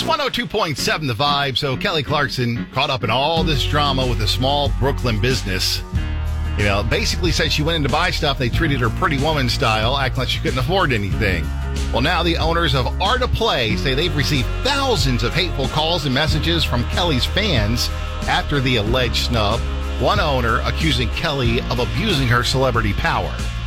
102.7 The Vibe. So Kelly Clarkson caught up in all this drama with a small Brooklyn business. You know, basically said she went in to buy stuff. They treated her Pretty Woman style, acting like she couldn't afford anything. Well, now the owners of Art of Play say they've received thousands of hateful calls and messages from Kelly's fans after the alleged snub. One owner accusing Kelly of abusing her celebrity power.